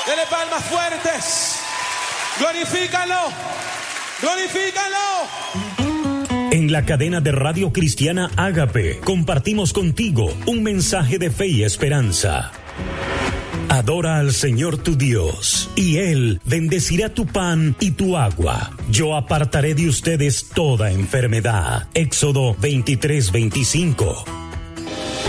Dele palmas fuertes. Glorifícalo. Glorifícalo. En la cadena de Radio Cristiana Ágape compartimos contigo un mensaje de fe y esperanza. Adora al Señor tu Dios, y Él bendecirá tu pan y tu agua. Yo apartaré de ustedes toda enfermedad. Éxodo 23:25.